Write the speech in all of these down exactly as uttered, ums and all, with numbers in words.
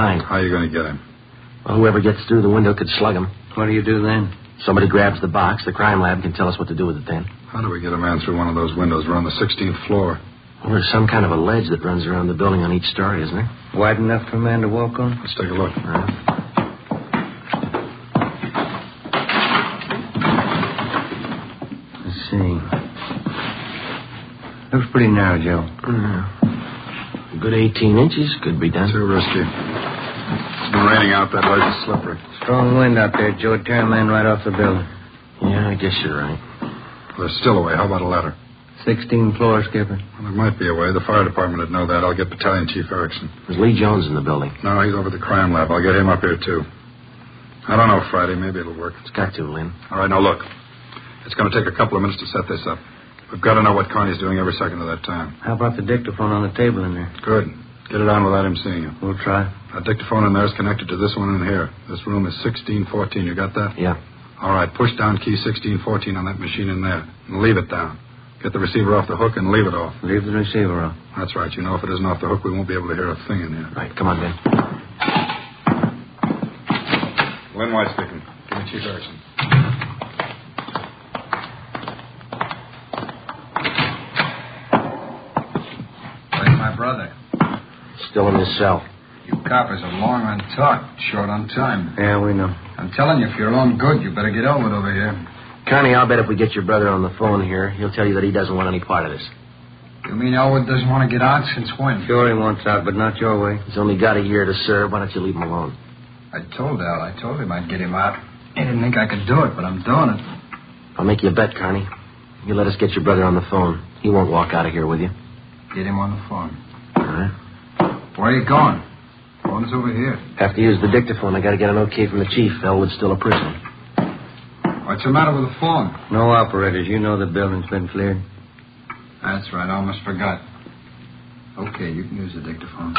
Fine. How are you going to get him? Well, whoever gets through the window could slug him. What do you do then? Somebody grabs the box. The crime lab can tell us what to do with it then. How do we get a man through one of those windows? We're on the sixteenth floor. Well, there's some kind of a ledge that runs around the building on each story, isn't there? Wide enough for a man to walk on? Let's take a look. All right. Let's see. Looks pretty narrow, Joe. Uh, a good eighteen inches could be done. Too risky. It's been raining out. That ledge is slippery. Strong wind out there, Joe. It'd tear a man right off the building. Yeah, I guess you're right. There's still a way. How about a ladder? Sixteen floors, Skipper. Well, there might be a way. The fire department would know that. I'll get Battalion Chief Erickson. There's Lee Jones in the building. No, he's over at the crime lab. I'll get him up here, too. I don't know, Friday. Maybe it'll work. It's got to, Lynn. All right, now look. It's going to take a couple of minutes to set this up. We've got to know what Carney's doing every second of that time. How about the dictaphone on the table in there? Good. Get it on without him seeing you. We'll try. That dictaphone in there is connected to this one in here. This room is sixteen fourteen. You got that? Yeah. All right, push down key sixteen fourteen on that machine in there and leave it down. Get the receiver off the hook and leave it off. Leave the receiver off. That's right. You know, if it isn't off the hook, we won't be able to hear a thing in here. Right, come on, Ben. Lynn White speaking. Give me Chief Erickson. Where's my brother? Still in his cell. You coppers are long on talk, short on time. Yeah, we know. I'm telling you, if you're on good, you better get over it over here. Connie, I'll bet if we get your brother on the phone here, he'll tell you that he doesn't want any part of this. You mean Elwood doesn't want to get out since when? Sure he wants out, but not your way. He's only got a year to serve. Why don't you leave him alone? I told Al. I told him I'd get him out. He didn't think I could do it, but I'm doing it. I'll make you a bet, Connie. You let us get your brother on the phone. He won't walk out of here with you. Get him on the phone. All right. Where are you going? Phone's over here. Have to use the dictaphone. I got to get an okay from the chief. Elwood's still a prisoner. What's the matter with the phone? No operators. You know the building's been cleared. That's right. I almost forgot. Okay, you can use the dictaphone.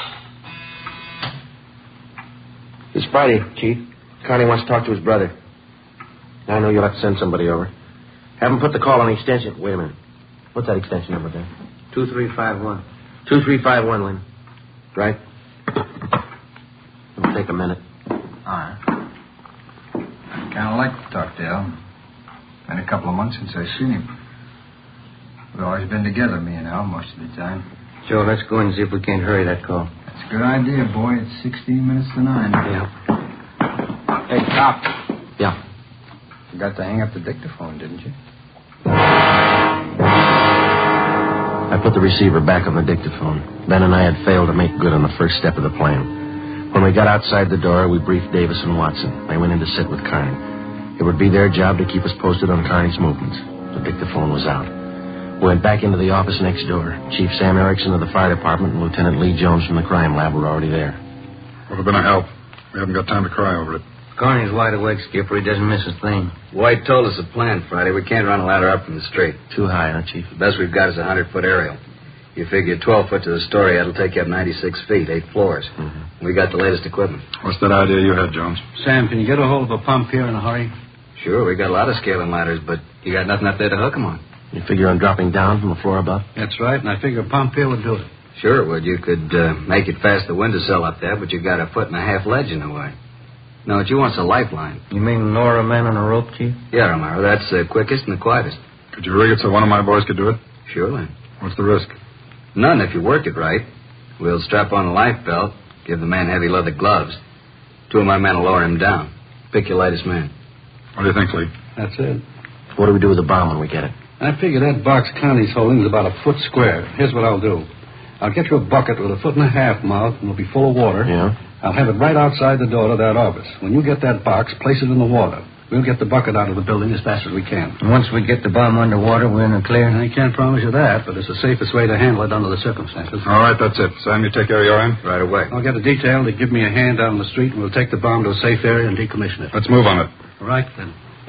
It's Friday, Chief. Connie wants to talk to his brother. I know you'll have to send somebody over. Have him put the call on the extension. Wait a minute. What's that extension number there? two three five one. two three five one, Lynn. Right? It'll take a minute. All right. I kind of like to talk to Al. Been a couple of months since I've seen him. We've always been together, me and Al, most of the time. Joe, let's go in and see if we can't hurry that call. That's a good idea, boy. It's sixteen minutes to nine. Yeah. Hey, Cop. Yeah. Forgot to hang up the dictaphone, didn't you? I put the receiver back on the dictaphone. Ben and I had failed to make good on the first step of the plan. When we got outside the door, we briefed Davis and Watson. They went in to sit with Carney. It would be their job to keep us posted on Carney's movements. The dictaphone was out. We went back into the office next door. Chief Sam Erickson of the fire department and Lieutenant Lee Jones from the crime lab were already there. Would have been a help. We haven't got time to cry over it. Carney's wide awake, Skipper. He doesn't miss a thing. White told us the plan Friday. We can't run a ladder up from the street. Too high, huh, Chief? The best we've got is a hundred-foot aerial. You figure twelve foot to the story, that'll take you up ninety-six feet, eight floors. Mm-hmm. We got the latest equipment. What's that idea you had, Jones? Sam, can you get a hold of a pump here in a hurry? Sure, we got a lot of scaling ladders, but you got nothing up there to hook them on. You figure on dropping down from the floor above? That's right, and I figure a pump here would do it. Sure it would. You could uh, make it past the windowsill up there, but you got a foot and a half ledge in the way. No, what you want's a lifeline. You mean lower a man on a rope, Chief? Yeah, Romero, that's the quickest and the quietest. Could you rig it so one of my boys could do it? Surely. What's the risk? None if you work it right. We'll strap on a life belt, give the man heavy leather gloves. Two of my men will lower him down. Pick your lightest man. What do you think, Lee? That's it. What do we do with the bomb when we get it? I figure that box Connie's holding is about a foot square. Here's what I'll do. I'll get you a bucket with a foot and a half mouth, and it'll be full of water. Yeah? I'll have it right outside the door to that office. When you get that box, place it in the water. We'll get the bucket out of the building as fast as we can. And once we get the bomb underwater, we're in the clear? I can't promise you that, but it's the safest way to handle it under the circumstances. All right, that's it. Sam, you take care of your end? Right away. I'll get a detail to give me a hand down the street, and we'll take the bomb to a safe area and decommission it. Let's move on it. All right, then.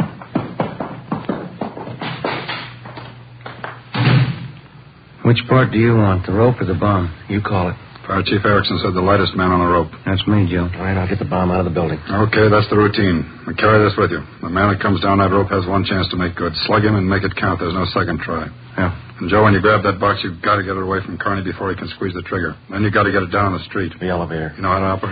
Which part do you want, the rope or the bomb? You call it. Fire Chief Erickson said the lightest man on the rope. That's me, Joe. All right, I'll get the bomb out of the building. Okay, that's the routine. Now carry this with you. The man that comes down that rope has one chance to make good. Slug him and make it count. There's no second try. Yeah. And, Joe, when you grab that box, you've got to get it away from Carney before he can squeeze the trigger. Then you've got to get it down the street. The elevator. You know how to operate?